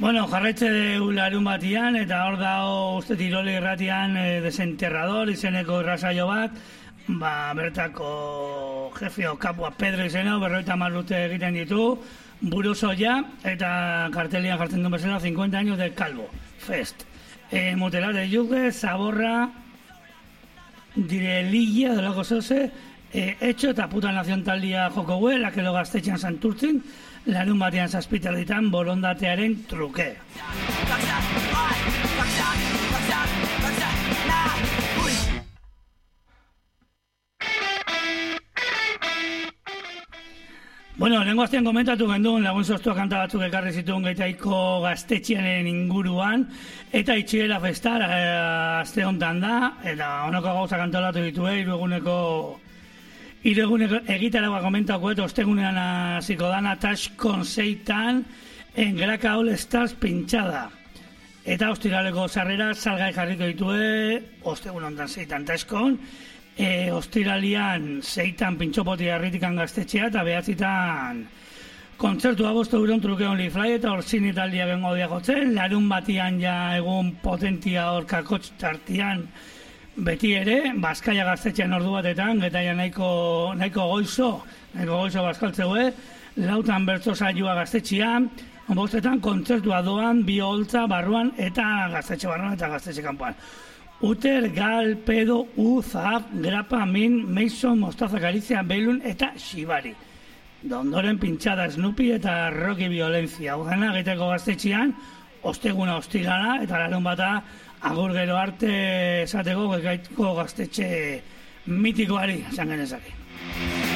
Bueno, jarraitze dugu larun batian, eta hor dago uste Tiroli irratian Desenterrador izeneko irrasaio bat, bertako jefeo kapua Pedro izena, 50 urte egiten ditu, buruzoia, eta kartelian jartzen duen bezala 50 años del Calvo Fest. Motelar de Yuge, Zaborra, Direlilla, delako zoze, Etxo eta Puta Nazion taldia joko gue, lakelo gaztetxean santurtzin, larun batean zazpitarditan borondatearen truke. Bueno, lehenko aztean komentatu gendun, lagun soztua kanta batzuk ekarri zituen Gaitaiko gaztetxearen inguruan, eta itxiera festar azte hontan da, eta honako gauza kantolatu ditue, irueguneko egitaragoa komentako eta ostegunean hasiko dana Taskon 6 en Graka All Stars pintxada. Eta ostiraleko sarrera salgai jarriko ditue, ostegun hontan 6 Taskon, ostiralian 6 pintxopoti harritikan gaztetxea eta 9 kontzertua bostu euron truke only fly eta orzin italdia bengo diagotzen, larun batian ja egun potentia hor kakotx tartian beti ere, Bazkaia gaztetxean ordu batetan, getaia nahiko goizo bazkaltzeue, 4 bertso saioa gaztetxean, 5 kontzertua doan, bi holtza barruan eta gaztetxe barruan eta gaztetxe kanpoan. Uter, Gal, Pedo, Zahab, Grapa, Min, Mason, Mostaza, Galizia, Beilun eta Shibari. Dondoren pintxada Snoopy eta Rocky Violencia. Udena Gaiteko gaztetxean, osteguna ostirala eta larun bata agur gero arte esateko Gaiteko gaztetxe mitikoari, esan genezake.